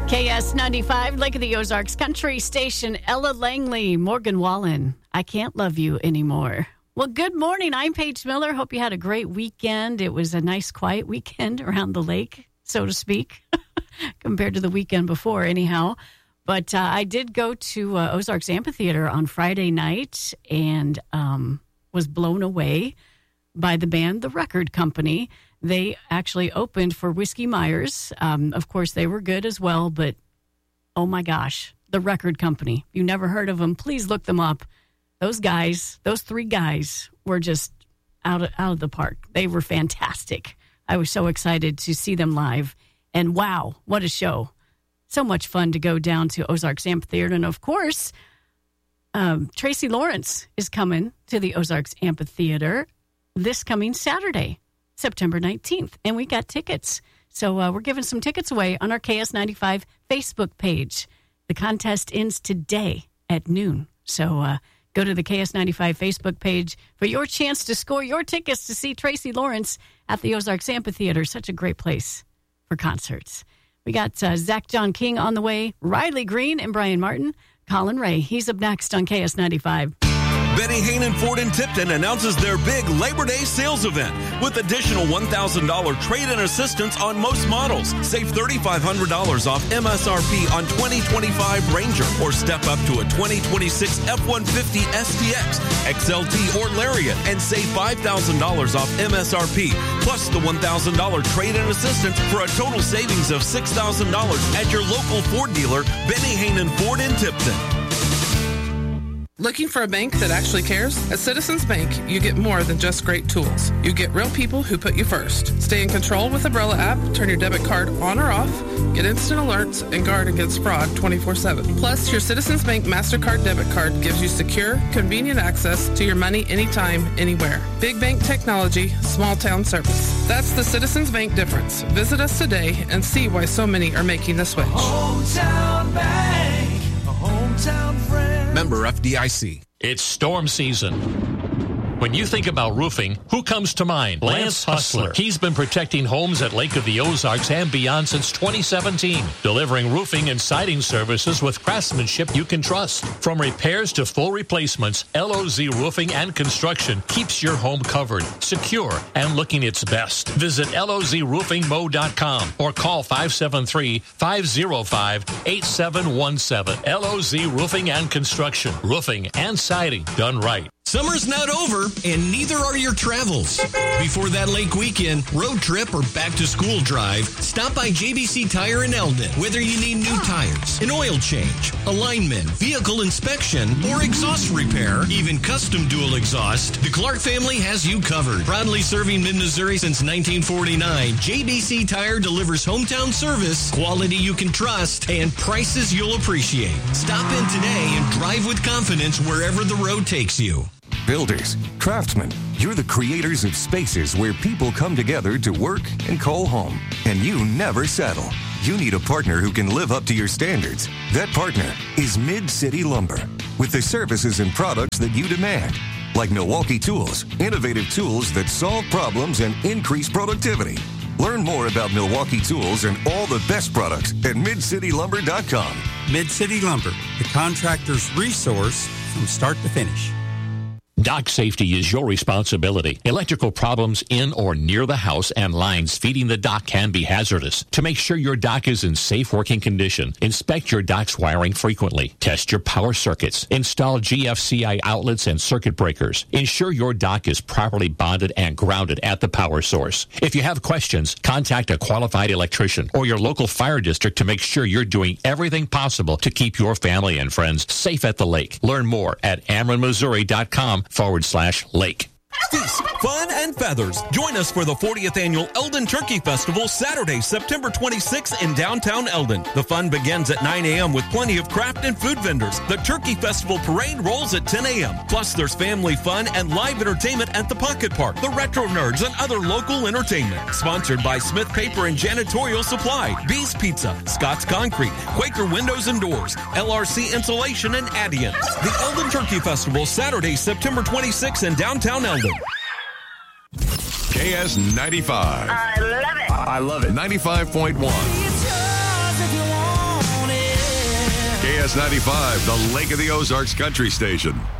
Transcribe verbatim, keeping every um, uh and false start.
K S ninety-five, Lake of the Ozarks Country Station, Ella Langley, Morgan Wallen, I Can't Love You Anymore. Well, good morning. I'm Paige Miller. Hope you had a great weekend. It was a nice, quiet weekend around the lake, so to speak, compared to the weekend before, anyhow. But uh, I did go to uh, Ozarks Amphitheater on Friday night and um, was blown away by the band, The Record Company. They actually opened for Whiskey Myers. Um, of course, they were good as well, but oh my gosh, The Record Company. If you never heard of them, please look them up. Those guys, those three guys were just out of, out of the park. They were fantastic. I was so excited to see them live. And wow, what a show. So much fun to go down to Ozarks Amphitheater. And of course, um, Tracy Lawrence is coming to the Ozarks Amphitheater this coming Saturday, September nineteenth, and we got tickets. So uh, we're giving some tickets away on our K S ninety-five Facebook page. The contest ends today at noon. So uh, go to the K S ninety-five Facebook page for your chance to score your tickets to see Tracy Lawrence at the Ozarks Amphitheater. Such a great place for concerts. We got uh, Zach John King on the way, Riley Green and Brian Martin. Colin Ray, he's up next on K S ninety-five. Benny Hannon Ford in Tipton announces their big Labor Day sales event with additional one thousand dollars trade-in assistance on most models. Save three thousand five hundred dollars off M S R P on twenty twenty-five Ranger or step up to a twenty twenty-six F one fifty S T X, X L T, or Lariat and save five thousand dollars off M S R P plus the one thousand dollars trade-in assistance for a total savings of six thousand dollars at your local Ford dealer, Benny Hannon Ford in Tipton. Looking for a bank that actually cares? At Citizens Bank, you get more than just great tools. You get real people who put you first. Stay in control with Umbrella app, turn your debit card on or off, get instant alerts, and guard against fraud twenty-four seven. Plus, your Citizens Bank MasterCard debit card gives you secure, convenient access to your money anytime, anywhere. Big bank technology, small town service. That's the Citizens Bank difference. Visit us today and see why so many are making the switch. Hometown Bank, a hometown friend. Member F D I C. It's storm season. When you think about roofing, who comes to mind? Lance Hustler. He's been protecting homes at Lake of the Ozarks and beyond since twenty seventeen, delivering roofing and siding services with craftsmanship you can trust. From repairs to full replacements, L O Z Roofing and Construction keeps your home covered, secure, and looking its best. Visit L O Z roofing mo dot com or call five seven three, five oh five, eight seven one seven. L O Z Roofing and Construction. Roofing and siding done right. Summer's not over, and neither are your travels. Before that lake weekend, road trip, or back-to-school drive, stop by J B C Tire in Eldon. Whether you need new tires, an oil change, alignment, vehicle inspection, or exhaust repair, even custom dual exhaust, the Clark family has you covered. Proudly serving mid-Missouri since nineteen forty-nine, J B C Tire delivers hometown service, quality you can trust, and prices you'll appreciate. Stop in today and drive with confidence wherever the road takes you. Builders, craftsmen, you're the creators of spaces where people come together to work and call home. And you never settle. You need a partner who can live up to your standards. That partner is Mid-City Lumber, with the services and products that you demand. Like Milwaukee Tools, innovative tools that solve problems and increase productivity. Learn more about Milwaukee Tools and all the best products at mid city lumber dot com. Mid-City Lumber, the contractor's resource from start to finish. Dock safety is your responsibility. Electrical problems in or near the house and lines feeding the dock can be hazardous. To make sure your dock is in safe working condition, inspect your dock's wiring frequently. Test your power circuits. Install G F C I outlets and circuit breakers. Ensure your dock is properly bonded and grounded at the power source. If you have questions, contact a qualified electrician or your local fire district to make sure you're doing everything possible to keep your family and friends safe at the lake. Learn more at ameren missouri dot com forward slash lake. Feast, fun, and feathers. Join us for the fortieth Annual Eldon Turkey Festival, Saturday, September twenty-sixth in downtown Eldon. The fun begins at nine a.m. with plenty of craft and food vendors. The Turkey Festival Parade rolls at ten a.m. Plus, there's family fun and live entertainment at the Pocket Park, the Retro Nerds, and other local entertainment. Sponsored by Smith Paper and Janitorial Supply, Bee's Pizza, Scott's Concrete, Quaker Windows and Doors, L R C Insulation, and Adient. The Eldon Turkey Festival, Saturday, September twenty-sixth in downtown Eldon. K S ninety-five. I love it. I love it. ninety-five point one. S ninety-five, the Lake of the Ozarks Country Station.